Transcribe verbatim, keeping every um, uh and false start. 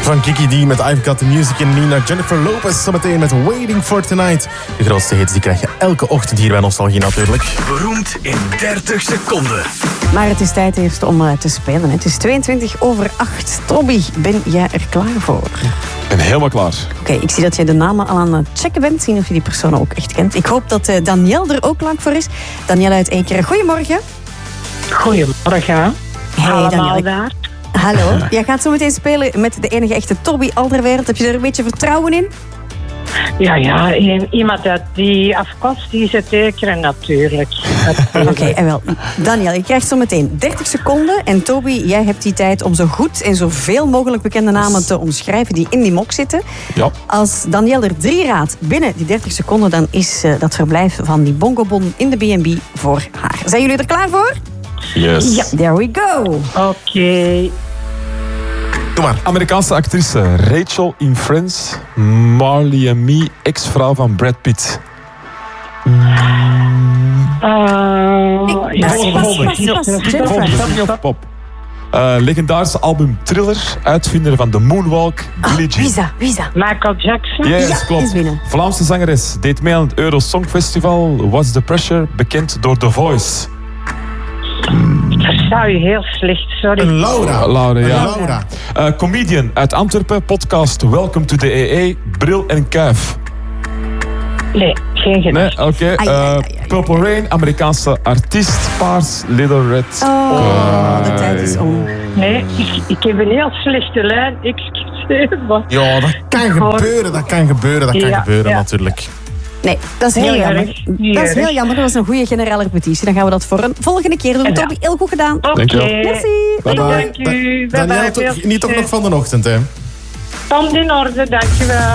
Van Kiki D met I've Got The Music en Nina. Jennifer Lopez zometeen met Waiting For Tonight. De grootste hits die krijg je elke ochtend hier bij Nostalgie natuurlijk. Beroemd in dertig seconden. Maar het is tijd eerst om uh, te spelen. Het is tweeëntwintig over acht. Toby, ben jij er klaar voor? Ik ben helemaal klaar. Oké, okay, ik zie dat jij de namen al aan het checken bent. Zien of je die persoon ook echt kent. Ik hoop dat uh, Danielle er ook klaar voor is. Danielle uit Ekeren, goedemorgen. Goedemorgen. Hey, allemaal Danielle. daar. Hallo. Jij gaat zo meteen spelen met de enige echte Toby Alderweireld. Heb je er een beetje vertrouwen in? Ja, ja, iemand uit die afkomstig is Ekeren natuurlijk. Oké, okay, en wel. Daniel, je krijgt zo meteen dertig seconden. En Toby, jij hebt die tijd om zo goed en zoveel mogelijk bekende namen te omschrijven die in die mok zitten. Ja. Als Daniel er drie raadt binnen die dertig seconden, dan is uh, dat verblijf van die bongobon in de B en B voor haar. Zijn jullie er klaar voor? Yes. Ja, there we go. Oké. Okay. Doe maar. Amerikaanse actrice Rachel in Friends. Marley and Me, ex-vrouw van Brad Pitt. Uh, ja, pas, pas, pas, pas. Jennifer. Pop. Uh, legendarische album Thriller, uitvinder van de Moonwalk, Billie Jean. Visa, Visa. Michael Jackson. Yes, Ja, klopt. is binnen. Vlaamse zangeres, deed mee aan het Euro Song Festival. What's the Pressure, bekend door The Voice. Versta je heel slecht, sorry. Een Laura. Uh, Laura, ja. Een Laura. Uh, comedian uit Antwerpen, podcast Welcome to the E E, Bril en Kuif. Nee, geen gedacht. Nee, oké. Okay. Ai, ai, ai, ai. Uh, Purple Rain, Amerikaanse artiest, Paars, Little Red. Oh, de tijd is om. Nee, ik, ik heb een heel slechte lijn. Excuseer me. Ja, dat kan gebeuren, dat kan gebeuren, dat kan Ja, gebeuren ja. natuurlijk. Nee, dat is heel Niet jammer. erg, niet Dat is heel erg. jammer. Dat was een goede generale repetitie. Dan gaan we dat voor een volgende keer doen. Ja. Toby, heel goed gedaan. Oké. Dankjewel. Merci. Bye bye. Dank u. Da- Daniel, Bye bye. toch- niet toch nog van de ochtend, hè? Komt in orde, dankjewel.